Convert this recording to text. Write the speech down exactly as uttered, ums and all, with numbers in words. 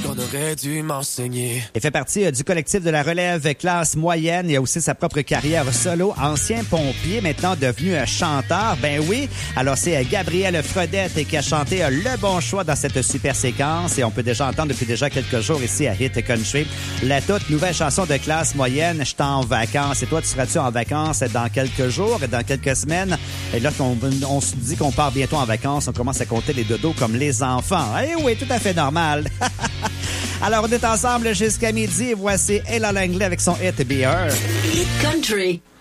qu'on aurait dû m'enseigner. Il fait partie euh, du collectif de la relève classe moyenne. Il a aussi sa propre carrière solo. Ancien pompier, maintenant devenu un chanteur. Ben oui. Alors, c'est euh, Gabriel Fredette qui a chanté euh, le bon choix dans cette super séquence. Et on peut déjà entendre depuis déjà quelques jours ici à Hit Country la toute nouvelle chanson de classe moyenne, Je suis en vacances. Et toi, tu seras-tu en vacances dans quelques jours, dans quelques semaines? Et là, on, on se dit qu'on part bientôt en vacances, on commence à compter les dodos comme les enfants. Eh oui, tout à fait normal. Alors, on est ensemble jusqu'à midi. Voici Ella Langley avec son hit Be Her. Hit Country.